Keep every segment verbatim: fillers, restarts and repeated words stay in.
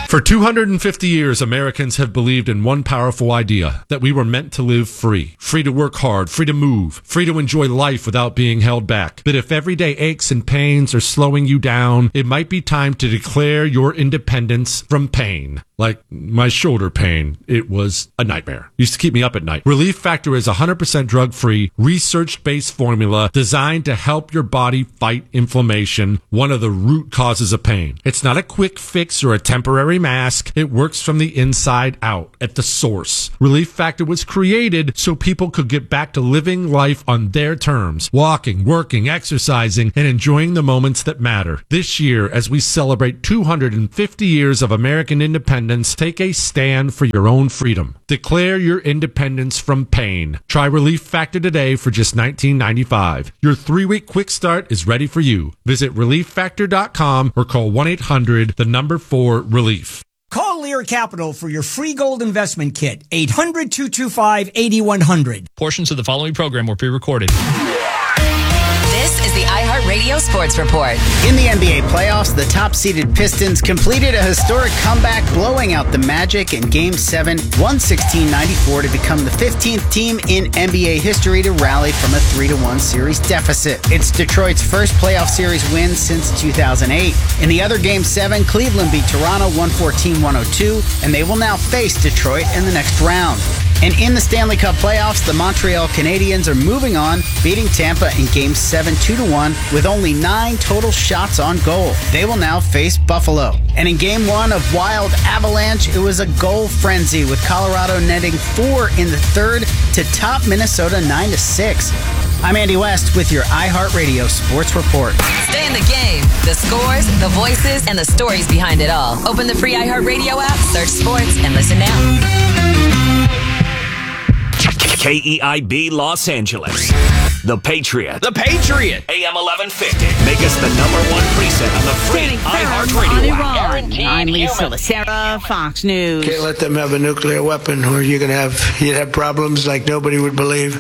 For two hundred fifty years, Americans have believed in one powerful idea, that we were meant to live free. Free to work hard, free to move, free to enjoy life without being held back. But if everyday aches and pains are slowing you down, it might be time to declare your independence from pain. Like my shoulder pain. It was a nightmare. Used to keep me up at night. Relief Factor is a one hundred percent drug-free, research-based formula designed to help your body fight inflammation, one of the root causes of pain. It's not a quick fix or a temporary mask. It works from the inside out, at the source. Relief Factor was created so people could get back to living life on their terms, walking, working, exercising, and enjoying the moments that matter. This year, as we celebrate two hundred fifty years of American independence, take a stand for your own freedom. Declare your independence from pain. Try Relief Factor today for just nineteen ninety-five. Your three-week quick start is ready for you. Visit relief factor dot com or call one eight hundred, the number four, relief. Call Lear Capital for your free gold investment kit. eight hundred, two two five, eight one zero zero. Portions of the following program were pre-recorded. This is the iHeartRadio Sports Report. In the N B A playoffs, the top-seeded Pistons completed a historic comeback, blowing out the Magic in Game seven, one sixteen ninety-four, to become the fifteenth team in N B A history to rally from a three to one series deficit. It's Detroit's first playoff series win since two thousand eight. In the other Game seven, Cleveland beat Toronto one fourteen one oh two, and they will now face Detroit in the next round. And in the Stanley Cup playoffs, the Montreal Canadiens are moving on, beating Tampa in Game seven two to one with only nine total shots on goal. They will now face Buffalo. And in Game one of Wild Avalanche, it was a goal frenzy, with Colorado netting four in the third to top Minnesota nine to six. I'm Andy West with your iHeartRadio Sports Report. Stay in the game. The scores, the voices, and the stories behind it all. Open the free iHeartRadio app, search sports, and listen now. K E I B Los Angeles. The Patriot. The Patriot. A M eleven fifty. Make us the number one preset on the free iHeartRadio app. I'm Lisa Lacera, Fox News. Can't let them have a nuclear weapon, or you're going to have you'd have problems like nobody would believe.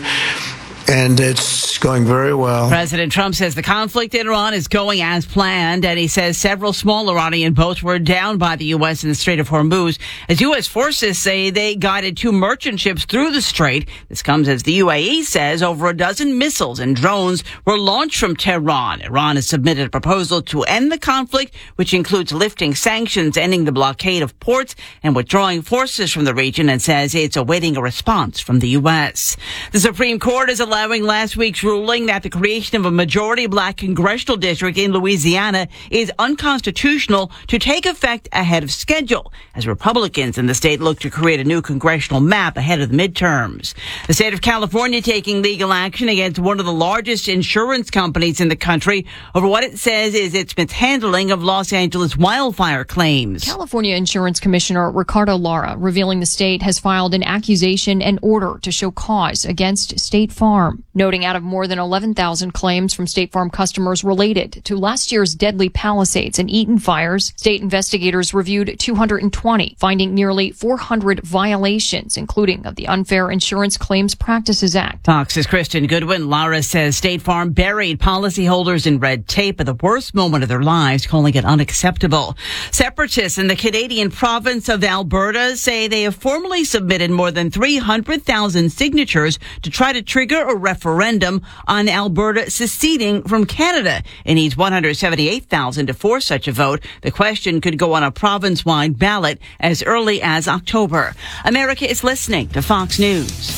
And it's going very well. President Trump says the conflict in Iran is going as planned, and he says several small Iranian boats were downed by the U S in the Strait of Hormuz, as U S forces say they guided two merchant ships through the strait. This comes as the U A E says over a dozen missiles and drones were launched from Tehran. Iran has submitted a proposal to end the conflict, which includes lifting sanctions, ending the blockade of ports, and withdrawing forces from the region, and says it's awaiting a response from the U S. The Supreme Court is allowing last week's ruling that the creation of a majority black congressional district in Louisiana is unconstitutional to take effect ahead of schedule, as Republicans in the state look to create a new congressional map ahead of the midterms. The state of California taking legal action against one of the largest insurance companies in the country over what it says is its mishandling of Los Angeles wildfire claims. California Insurance Commissioner Ricardo Lara revealing the state has filed an accusation and order to show cause against State Farm, noting out of more than eleven thousand claims from State Farm customers related to last year's deadly Palisades and Eaton fires, state investigators reviewed two hundred twenty, finding nearly four hundred violations, including of the Unfair Insurance Claims Practices Act. Fox's Kristen Goodwin. Lara says State Farm buried policyholders in red tape at the worst moment of their lives, calling it unacceptable. Separatists in the Canadian province of Alberta say they have formally submitted more than three hundred thousand signatures to try to trigger a referendum on Alberta seceding from Canada. It needs one hundred seventy-eight thousand to force such a vote. The question could go on a province-wide ballot as early as October. America is listening to Fox News.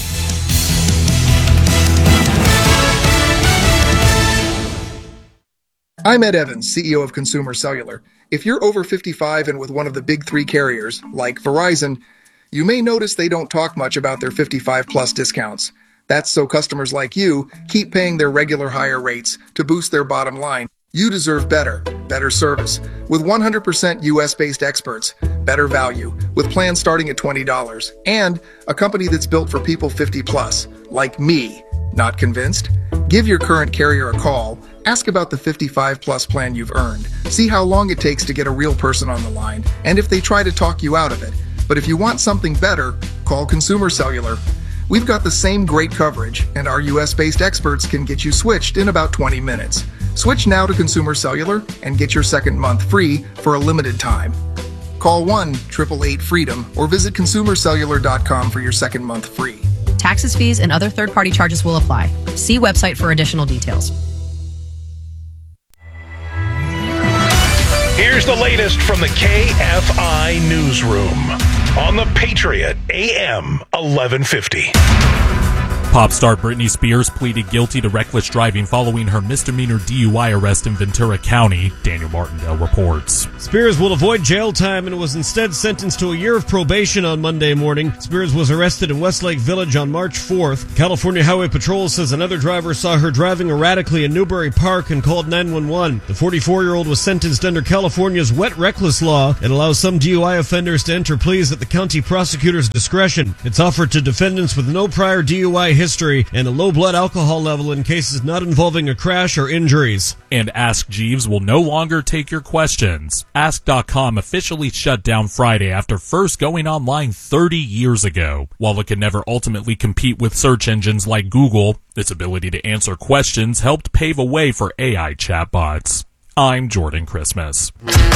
I'm Ed Evans, C E O of Consumer Cellular. If you're over fifty-five and with one of the big three carriers, like Verizon, you may notice they don't talk much about their fifty-five plus discounts. That's so customers like you keep paying their regular higher rates to boost their bottom line. You deserve better, better service, with one hundred percent U S-based experts, better value, with plans starting at twenty dollars, and a company that's built for people fifty plus, like me. Not convinced? Give your current carrier a call, ask about the fifty-five plus plan you've earned, see how long it takes to get a real person on the line, and if they try to talk you out of it. But if you want something better, call Consumer Cellular. We've got the same great coverage, and our U S-based experts can get you switched in about twenty minutes. Switch now to Consumer Cellular and get your second month free for a limited time. Call one eight eight eight freedom or visit consumer cellular dot com for your second month free. Taxes, fees, and other third-party charges will apply. See website for additional details. Here's the latest from the K F I Newsroom on the Patriot A M eleven fifty. Pop star Britney Spears pleaded guilty to reckless driving following her misdemeanor D U I arrest in Ventura County, Daniel Martindale reports. Spears will avoid jail time and was instead sentenced to a year of probation on Monday morning. Spears was arrested in Westlake Village on March fourth. California Highway Patrol says another driver saw her driving erratically in Newbury Park and called nine one one. The forty-four-year-old was sentenced under California's wet reckless law. It allows some D U I offenders to enter pleas at the county prosecutor's discretion. It's offered to defendants with no prior D U I history and a low blood alcohol level in cases not involving a crash or injuries. And Ask Jeeves will no longer take your questions. Ask dot com officially shut down Friday after first going online thirty years ago. While it can never ultimately compete with search engines like Google, its ability to answer questions helped pave a way for A I chatbots. I'm Jordan Christmas.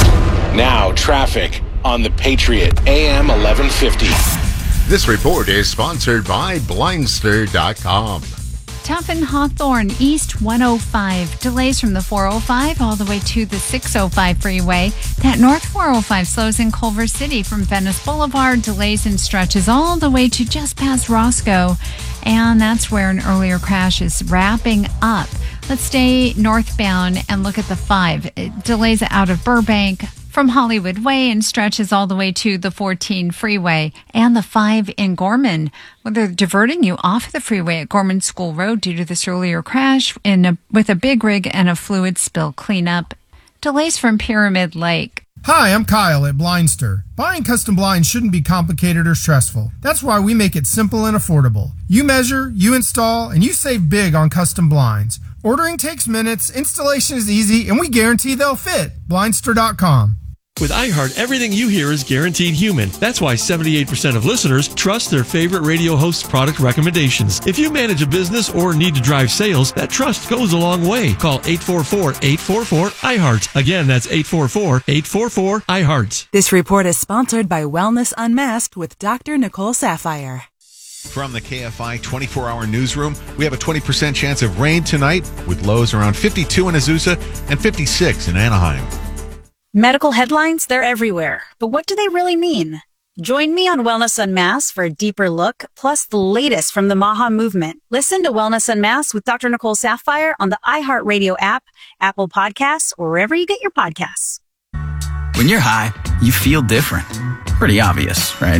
Now, traffic on the Patriot A M eleven fifty. This report is sponsored by Blindster dot com. Tough in Hawthorne, East one oh five. Delays from the four oh five all the way to the six oh five freeway. That North four oh five slows in Culver City from Venice Boulevard. Delays and stretches all the way to just past Roscoe. And that's where an earlier crash is wrapping up. Let's stay northbound and look at the five. It delays out of Burbank from Hollywood Way and stretches all the way to the fourteen freeway, and the five in Gorman, where they're diverting you off the freeway at Gorman School Road due to this earlier crash in a, with a big rig and a fluid spill cleanup. Delays from Pyramid Lake. Hi, I'm Kyle at Blindster. Buying custom blinds shouldn't be complicated or stressful. That's why we make it simple and affordable. You measure, you install, and you save big on custom blinds. Ordering takes minutes, installation is easy, and we guarantee they'll fit. Blindster dot com. With iHeart, everything you hear is guaranteed human. That's why seventy-eight percent of listeners trust their favorite radio host's product recommendations. If you manage a business or need to drive sales, that trust goes a long way. Call eight four four, eight four four, I heart. Again, that's eight four four, eight four four, I heart. This report is sponsored by Wellness Unmasked with Doctor Nicole Saphier. From the K F I twenty-four hour newsroom, we have a twenty percent chance of rain tonight with lows around fifty-two in Azusa and fifty-six in Anaheim. Medical headlines, they're everywhere. But what do they really mean? Join me on Wellness Unmasked for a deeper look, plus the latest from the MAHA movement. Listen to Wellness Unmasked with Doctor Nicole Saphier on the iHeartRadio app, Apple Podcasts, or wherever you get your podcasts. When you're high, you feel different. Pretty obvious, right?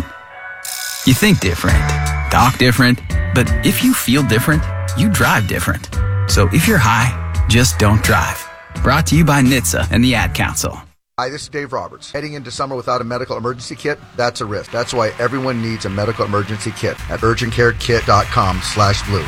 You think different, talk different, but if you feel different, you drive different. So if you're high, just don't drive. Brought to you by N H T S A and the Ad Council. Hi, this is Dave Roberts. Heading into summer without a medical emergency kit, that's a risk. That's why everyone needs a medical emergency kit at urgent care kit dot com slash blue.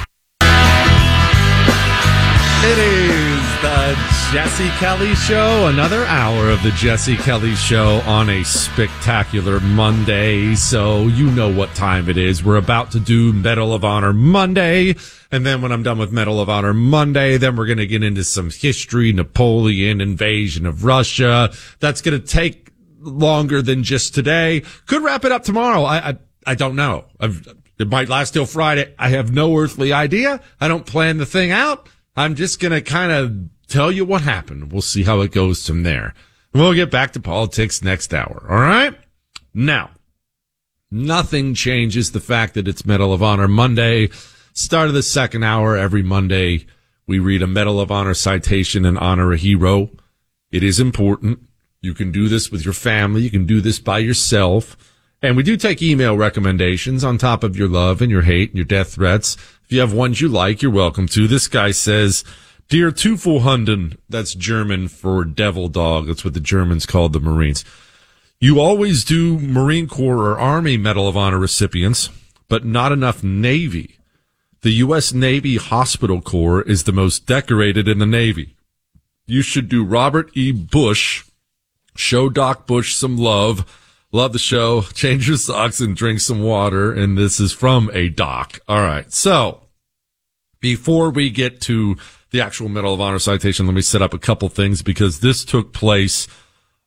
It is the Jesse Kelly Show, another hour of the Jesse Kelly Show on a spectacular Monday. So you know what time it is. We're about to do Medal of Honor Monday. And then when I'm done with Medal of Honor Monday, then we're going to get into some history, Napoleon, invasion of Russia. That's going to take longer than just today. Could wrap it up tomorrow. I I, I don't know. I've, it might last till Friday. I have no earthly idea. I don't plan the thing out. I'm just going to kind of tell you what happened. We'll see how it goes from there. We'll get back to politics next hour. All right? Now, nothing changes the fact that it's Medal of Honor Monday. Start of the second hour every Monday, we read a Medal of Honor citation and honor a hero. It is important. You can do this with your family. You can do this by yourself. And we do take email recommendations on top of your love and your hate and your death threats. If you have ones you like, you're welcome to. This guy says, Dear Teufelhunden, that's German for devil dog. That's what the Germans called the Marines. You always do Marine Corps or Army Medal of Honor recipients, but not enough Navy. The U S Navy Hospital Corps is the most decorated in the Navy. You should do Robert E. Bush. Show Doc Bush some love. Love the show. Change your socks and drink some water. And this is from a doc. All right. So before we get to the actual Medal of Honor citation, let me set up a couple things because this took place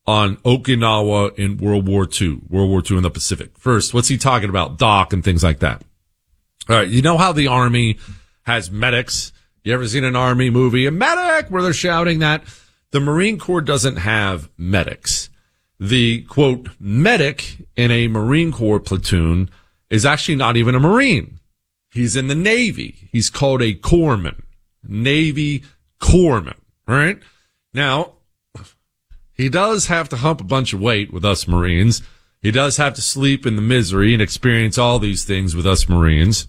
on Okinawa in World War Two, World War Two in the Pacific. First, what's he talking about? Doc and things like that. All right, you know how the Army has medics? You ever seen an Army movie, a medic, where they're shouting that? The Marine Corps doesn't have medics. The, quote, medic in a Marine Corps platoon is actually not even a Marine. He's in the Navy. He's called a corpsman. Navy corpsman, right? Now, he does have to hump a bunch of weight with us Marines. He does have to sleep in the misery and experience all these things with us Marines.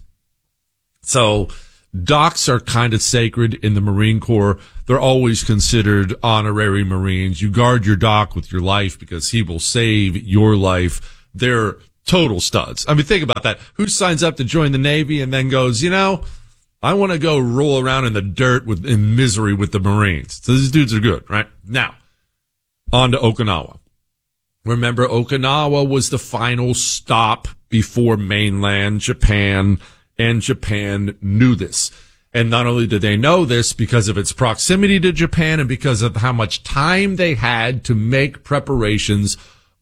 So, docs are kind of sacred in the Marine Corps. They're always considered honorary Marines. You guard your doc with your life because he will save your life. They're total studs. I mean, think about that. Who signs up to join the Navy and then goes, you know, I want to go roll around in the dirt with in misery with the Marines. So these dudes are good, right? Now, on to Okinawa. Remember, Okinawa was the final stop before mainland Japan, and Japan knew this. And not only did they know this because of its proximity to Japan and because of how much time they had to make preparations,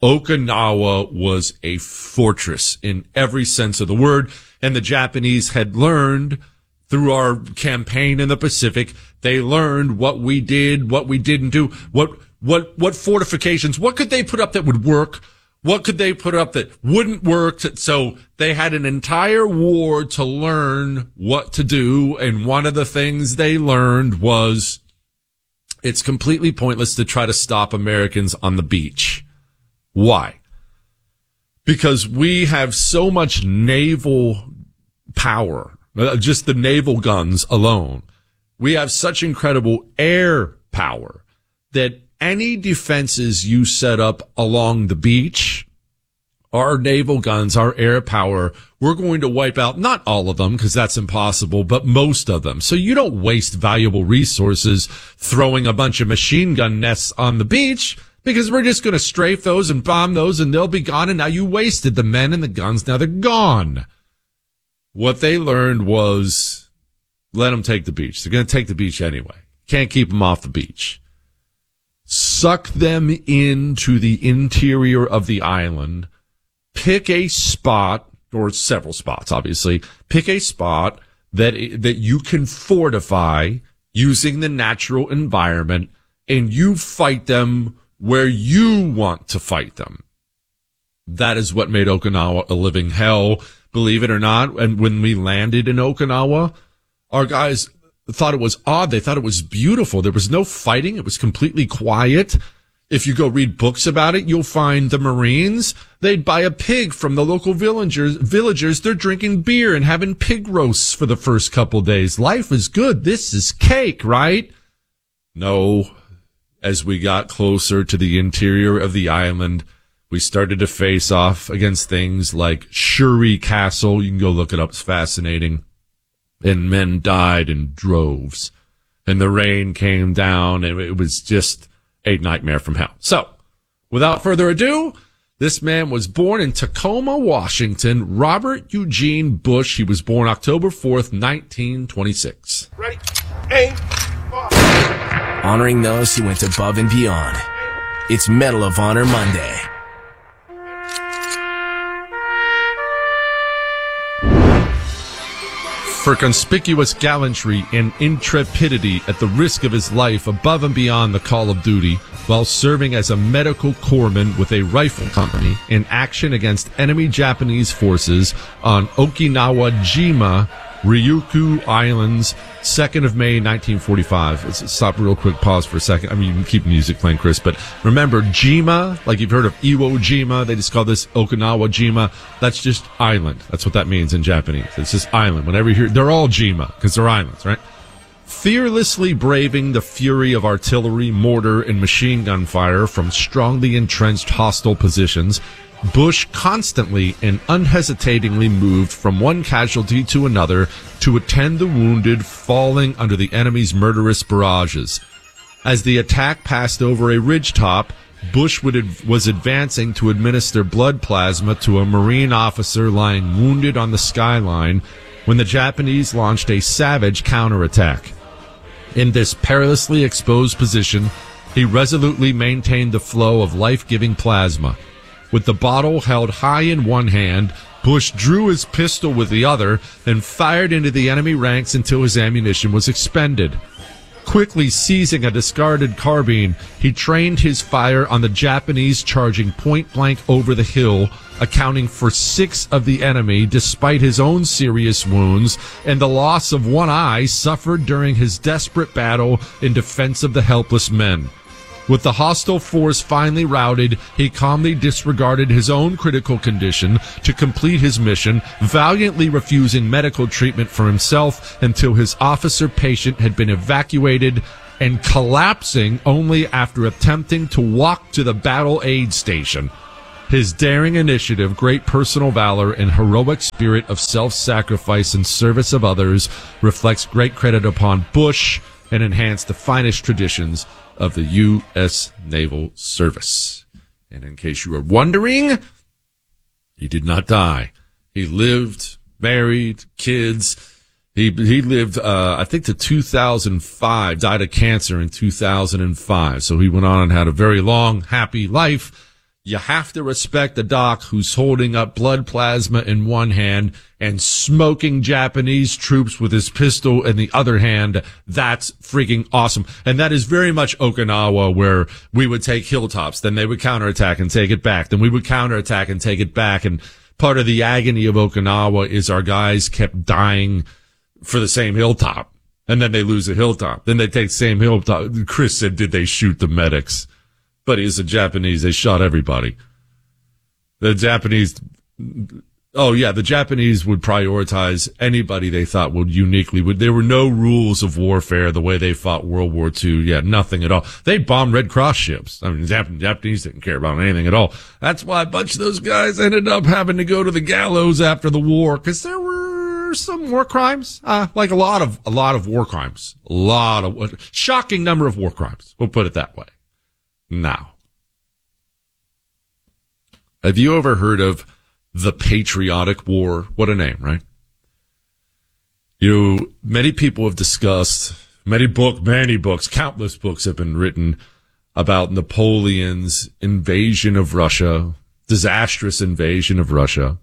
Okinawa was a fortress in every sense of the word. And the Japanese had learned through our campaign in the Pacific, they learned what we did, what we didn't do, what, what, what fortifications, what could they put up that would work? What could they put up that wouldn't work? So they had an entire war to learn what to do. And one of the things they learned was it's completely pointless to try to stop Americans on the beach. Why? Because we have so much naval power, just the naval guns alone. We have such incredible air power that any defenses you set up along the beach, our naval guns, our air power, we're going to wipe out not all of them because that's impossible, but most of them. So you don't waste valuable resources throwing a bunch of machine gun nests on the beach because we're just going to strafe those and bomb those and they'll be gone. And now you wasted the men and the guns. Now they're gone. What they learned was let them take the beach. They're going to take the beach anyway. Can't keep them off the beach. Suck them into the interior of the island. Pick a spot, or several spots, obviously. Pick a spot that that you can fortify using the natural environment, and you fight them where you want to fight them. That is what made Okinawa a living hell, believe it or not. And when we landed in Okinawa, our guys thought it was odd. They thought it was beautiful. There was no fighting. It was completely quiet. If you go read books about it, you'll find the Marines, they'd buy a pig from the local villagers. Villagers, they're drinking beer and having pig roasts for the first couple days. Life is good. This is cake, right? No. As we got closer to the interior of the island, we started to face off against things like Shuri Castle. You can go look it up. It's fascinating. And men died in droves. And the rain came down, and it was just a nightmare from hell. So, without further ado, this man was born in Tacoma, Washington, Robert Eugene Bush. He was born October fourth, nineteen twenty-six. Ready? Aim. Honoring those who went above and beyond. It's Medal of Honor Monday. For conspicuous gallantry and intrepidity at the risk of his life above and beyond the call of duty, while serving as a medical corpsman with a rifle company in action against enemy Japanese forces on Okinawa-jima, Ryukyu Islands, second of May, nineteen forty-five. Let's stop real quick, pause for a second. I mean, you can keep music playing, Chris, but remember, Jima, like you've heard of Iwo Jima, they just call this Okinawa Jima. That's just island. That's what that means in Japanese. It's just island. Whenever you hear, they're all Jima, because they're islands, right? Fearlessly braving the fury of artillery, mortar, and machine gun fire from strongly entrenched hostile positions, Bush constantly and unhesitatingly moved from one casualty to another to attend the wounded falling under the enemy's murderous barrages. As the attack passed over a ridgetop, Bush would, was advancing to administer blood plasma to a Marine officer lying wounded on the skyline when the Japanese launched a savage counterattack. In this perilously exposed position, he resolutely maintained the flow of life-giving plasma. With the bottle held high in one hand, Bush drew his pistol with the other and fired into the enemy ranks until his ammunition was expended. Quickly seizing a discarded carbine, he trained his fire on the Japanese charging point-blank over the hill, accounting for six of the enemy despite his own serious wounds and the loss of one eye suffered during his desperate battle in defense of the helpless men. With the hostile force finally routed, he calmly disregarded his own critical condition to complete his mission, valiantly refusing medical treatment for himself until his officer patient had been evacuated and collapsing only after attempting to walk to the battle aid station. His daring initiative, great personal valor, and heroic spirit of self-sacrifice in service of others reflects great credit upon Bush and enhanced the finest traditions of the U S Naval Service. And in case you were wondering, he did not die. He lived, married, kids. He he lived, uh, I think, to two thousand five, died of cancer in two thousand five. So he went on and had a very long, happy life. You have to respect the doc who's holding up blood plasma in one hand and smoking Japanese troops with his pistol in the other hand. That's freaking awesome. And that is very much Okinawa, where we would take hilltops, then they would counterattack and take it back. Then we would counterattack and take it back. And part of the agony of Okinawa is our guys kept dying for the same hilltop. And then they lose a hilltop. Then they take the same hilltop. Chris said, did they shoot the medics? But he's the Japanese. They shot everybody. The Japanese, oh yeah, the Japanese would prioritize anybody they thought would uniquely, would, there were no rules of warfare the way they fought World War Two. Yeah, nothing at all. They bombed Red Cross ships. I mean, the Japanese didn't care about anything at all. That's why a bunch of those guys ended up having to go to the gallows after the war, because there were some war crimes, uh, like a lot of, a lot of war crimes. A lot of, shocking number of war crimes. We'll put it that way. Now, have you ever heard of the Patriotic War? What a name, right? You know, many people have discussed, many book, many books, countless books have been written about Napoleon's invasion of Russia, disastrous invasion of Russia.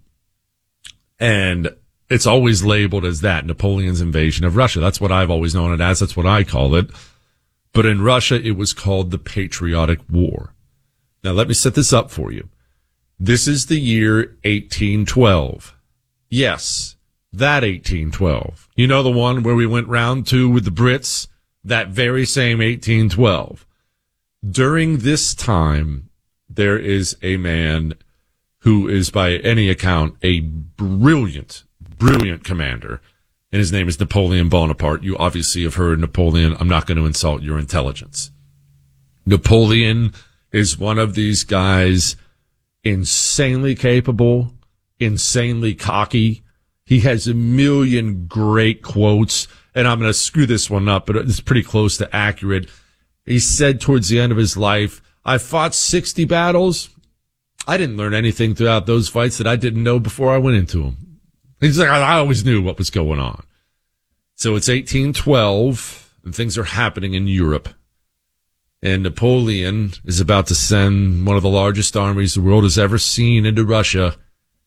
And it's always labeled as that, Napoleon's invasion of Russia. That's what I've always known it as. That's what I call it. But in Russia, it was called the Patriotic War. Now, let me set this up for you. This is the year eighteen twelve. Yes, that eighteen twelve. You know, the one where we went round two with the Brits? That very same eighteen twelve. During this time, there is a man who is, by any account, a brilliant, brilliant commander. And his name is Napoleon Bonaparte. You obviously have heard Napoleon. I'm not going to insult your intelligence. Napoleon is one of these guys, insanely capable, insanely cocky. He has a million great quotes, and I'm going to screw this one up, but it's pretty close to accurate. He said towards the end of his life, I fought sixty battles. I didn't learn anything throughout those fights that I didn't know before I went into them. He's like, I always knew what was going on. So it's eighteen twelve, and things are happening in Europe. And Napoleon is about to send one of the largest armies the world has ever seen into Russia.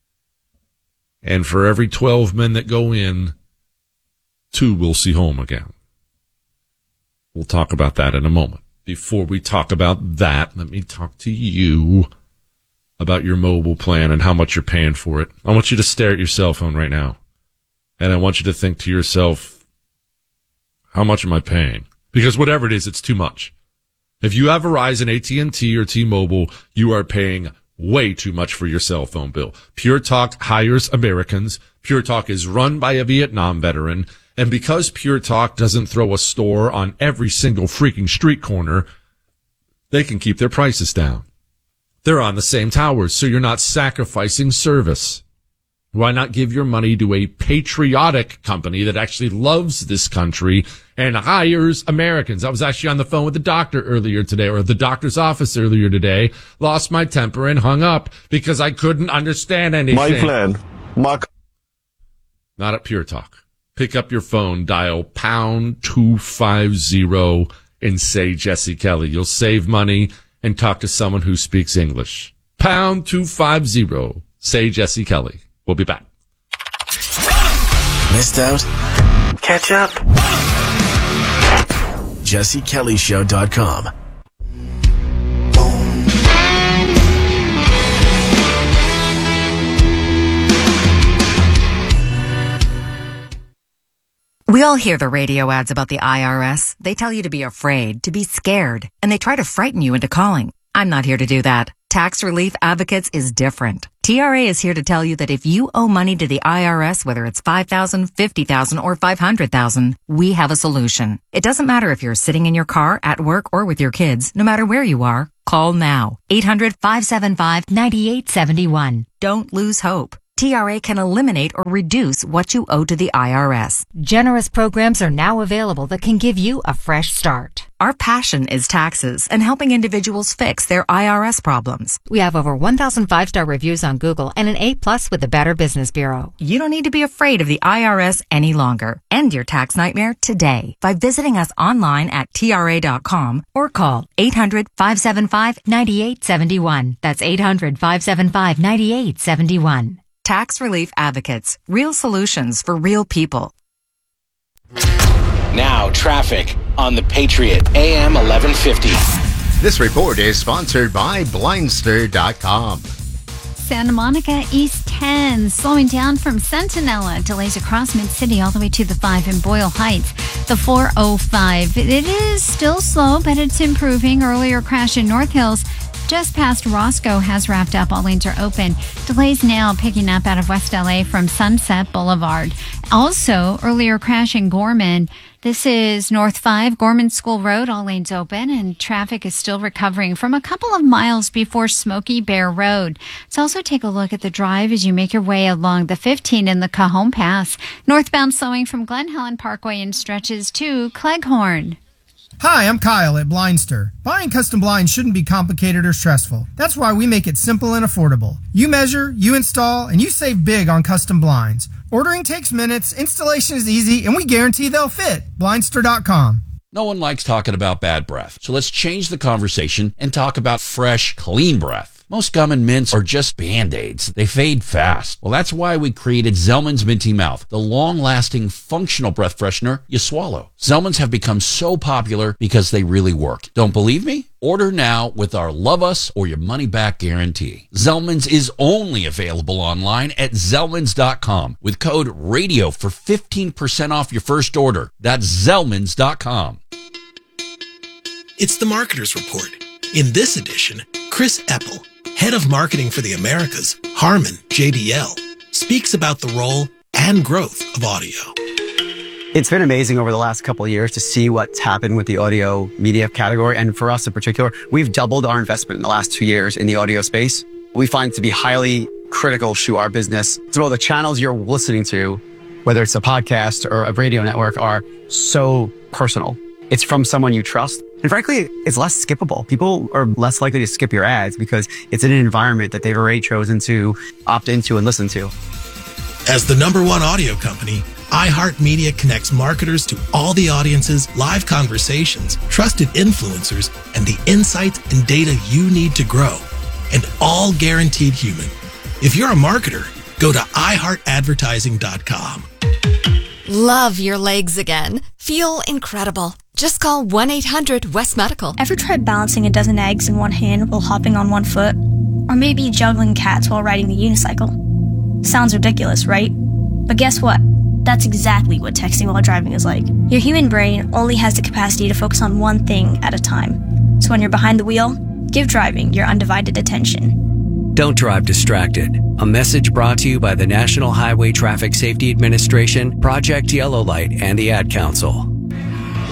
And for every twelve men that go in, two will see home again. We'll talk about that in a moment. Before we talk about that, let me talk to you about your mobile plan and how much you're paying for it. I want you to stare at your cell phone right now. And I want you to think to yourself, how much am I paying? Because whatever it is, it's too much. If you have Verizon, A T and T, or T-Mobile, you are paying way too much for your cell phone bill. Pure Talk hires Americans. Pure Talk is run by a Vietnam veteran. And because Pure Talk doesn't throw a store on every single freaking street corner, they can keep their prices down. They're on the same towers, so you're not sacrificing service. Why not give your money to a patriotic company that actually loves this country and hires Americans? I was actually on the phone with the doctor earlier today, or the doctor's office earlier today, lost my temper and hung up because I couldn't understand anything. My plan. My... Not at Pure Talk. Pick up your phone, dial pound two five zero and say Jesse Kelly. You'll save money and talk to someone who speaks English. Pound two five zero. Say Jesse Kelly. We'll be back. Missed out? Catch up. Jesse Kelly Show dot com. We all hear the radio ads about the I R S. They tell you to be afraid, to be scared, and they try to frighten you into calling. I'm not here to do that. Tax Relief Advocates is different. T R A is here to tell you that if you owe money to the I R S, whether it's five thousand dollars, fifty thousand dollars, or five hundred thousand dollars, we have a solution. It doesn't matter if you're sitting in your car, at work, or with your kids. No matter where you are, call now. eight hundred, five seven five, nine eight seven one. Don't lose hope. T R A can eliminate or reduce what you owe to the I R S. Generous programs are now available that can give you a fresh start. Our passion is taxes and helping individuals fix their I R S problems. We have over one thousand five-star reviews on Google and an A plus with the Better Business Bureau. You don't need to be afraid of the I R S any longer. End your tax nightmare today by visiting us online at T R A dot com or call eight hundred, five seven five, nine eight seven one. That's eight hundred, five seven five, nine eight seven one. Tax Relief Advocates. Real solutions for real people. Now, traffic on the Patriot A M eleven fifty. This report is sponsored by Blindster dot com. Santa Monica East ten, slowing down from Centinela. Delays across Mid-City all the way to the five in Boyle Heights. The four oh five. It is still slow, but it's improving. Earlier crash in North Hills just past Roscoe has wrapped up. All lanes are open. Delays now picking up out of West L A from Sunset Boulevard. Also, earlier crash in Gorman. This is North five, Gorman School Road. All lanes open, and traffic is still recovering from a couple of miles before Smoky Bear Road. Let's also take a look at the drive as you make your way along the fifteen in the Cajon Pass. Northbound slowing from Glen Helen Parkway and stretches to Cleghorn. Hi, I'm Kyle at Blindster. Buying custom blinds shouldn't be complicated or stressful. That's why we make it simple and affordable. You measure, you install, and you save big on custom blinds. Ordering takes minutes, installation is easy, and we guarantee they'll fit. Blindster dot com. No one likes talking about bad breath, so let's change the conversation and talk about fresh, clean breath. Most gum and mints are just Band-Aids. They fade fast. Well, that's why we created Zellman's Minty Mouth, the long-lasting, functional breath freshener you swallow. Zellman's have become so popular because they really work. Don't believe me? Order now with our Love Us or Your Money Back guarantee. Zellman's is only available online at Zellmans dot com with code RADIO for fifteen percent off your first order. That's Zellmans dot com. It's the Marketer's Report. In this edition, Chris Eppel, head of marketing for the Americas, Harman J B L, speaks about the role and growth of audio. It's been amazing over the last couple of years to see what's happened with the audio media category. And for us in particular, we've doubled our investment in the last two years in the audio space. We find it to be highly critical to our business. So the channels you're listening to, whether it's a podcast or a radio network, are so personal. It's from someone you trust. And frankly, it's less skippable. People are less likely to skip your ads because it's in an environment that they've already chosen to opt into and listen to. As the number one audio company, iHeartMedia connects marketers to all the audiences, live conversations, trusted influencers, and the insights and data you need to grow. And all guaranteed human. If you're a marketer, go to i heart advertising dot com. Love your legs again. Feel incredible. Just call one eight hundred West Medical. Ever tried balancing a dozen eggs in one hand while hopping on one foot? Or maybe juggling cats while riding the unicycle? Sounds ridiculous, right? But guess what? That's exactly what texting while driving is like. Your human brain only has the capacity to focus on one thing at a time. So when you're behind the wheel, give driving your undivided attention. Don't drive distracted. A message brought to you by the National Highway Traffic Safety Administration, Project Yellow Light, and the Ad Council.